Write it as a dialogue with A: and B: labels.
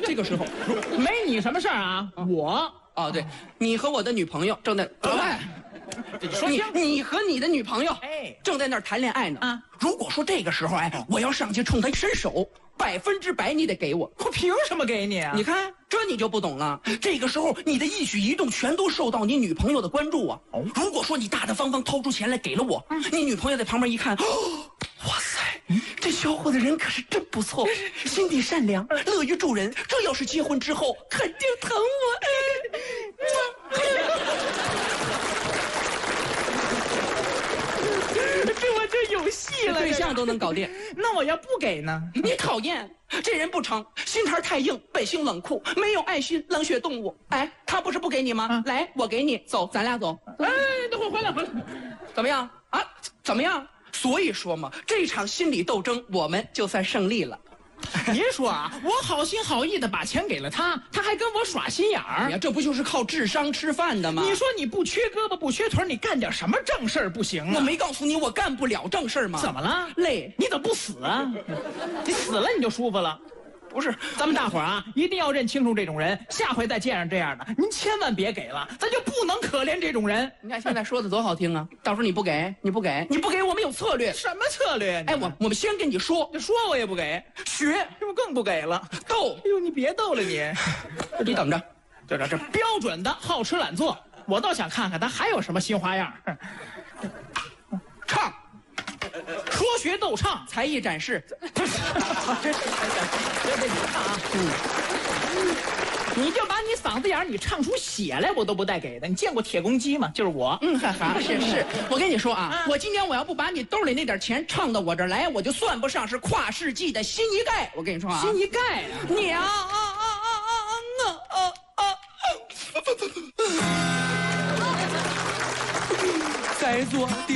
A: 这个时候，
B: 没你什么事儿啊？我
A: 哦，对，你和我的女朋友正在
B: 说清
A: 你和你的女朋友正在那儿谈恋爱呢
B: 啊。
A: 如果说这个时候我要上去冲她伸手，100%你得给我。
B: 我凭什么给你啊？
A: 你看这你就不懂了。这个时候你的一举一动全都受到你女朋友的关注啊。如果说你大大方方掏出钱来给了我，你女朋友在旁边一看，哇塞，这小伙子人可是真不错，心地善良，乐于助人。这要是结婚之后，肯定疼我。
B: 这我就有戏了，
A: 对象都能搞定。
B: 那我要不给呢？
A: 你讨厌，这人不成，心肠太硬，本性冷酷，没有爱心，冷血动物。哎，他不是不给你吗？来，我给你，走，咱俩走。
B: 哎，等会回来，
A: 怎么样啊？怎么样？所以说嘛，这场心理斗争我们就算胜利了。
B: 您说啊，我好心好意的把钱给了他，他还跟我耍心眼儿。
A: 哎呀，这不就是靠智商吃饭的吗？
B: 你说你不缺胳膊不缺腿，你干点什么正事儿不行啊？
A: 我没告诉你我干不了正事吗？
B: 怎么了？
A: 累。
B: 你怎么不死啊？你死了你就舒服了。
A: 不是，
B: 咱们大伙儿啊，一定要认清楚这种人，下回再见上这样的，您千万别给了，咱就不能可怜这种人。
A: 你看现在说的多好听啊！到时候你不给，我们有策略。
B: 什么策略？
A: 哎，我们先跟你说，
B: 说我也不给，
A: 学
B: 我更不给了。
A: 斗，
B: 哎呦，你别斗了你，
A: 你等着，
B: 这标准的好吃懒做，我倒想看看他还有什么新花样。
A: 唱。
B: 说学逗唱，
A: 才艺展示。
B: 这你看啊，你就把你嗓子眼你唱出血来，我都不带给的。你见过铁公鸡吗？就是我。
A: 是。我跟你说啊，我今天我要不把你兜里那点钱唱到我这儿来，我就算不上是跨世纪的新一代。我跟你说啊，
B: 新一代啊，
A: 你啊。在座。